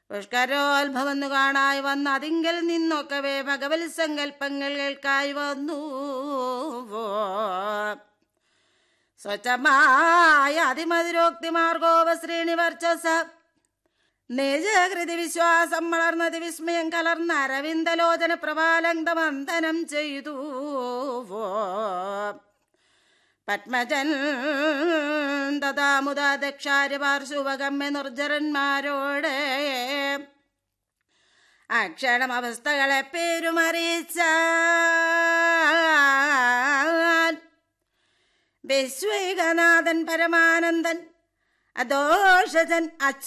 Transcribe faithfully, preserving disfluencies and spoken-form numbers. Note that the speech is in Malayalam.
പുഷ്കരോത്ഭവന്നു കാണായി വന്ന് അതിങ്കൽ നിന്നൊക്കവേ ഭഗവത് സങ്കല്പങ്ങൾ കേൾക്കായി വന്നു. സ്വച്ഛമായ അതിമധുരോക്തി മാർഗോപ ശ്രീനിവർച്ചസ നിജകൃതി വിശ്വാസം വളർന്നത് വിസ്മയം കലർന്ന അരവിന്ദലോചന പ്രഭാലങ്തമന്തനം ചെയ്തു. പത്മജൻ തഥാമുദാ ദക്ഷാരി പാർശ്വകമ്മ നിർജരന്മാരോട് അക്ഷരം അവസ്ഥകളെ പേരുമറിയിച്ച വിശ്വൈകനാഥൻ പരമാനന്ദൻ അദോഷജൻ അച്യു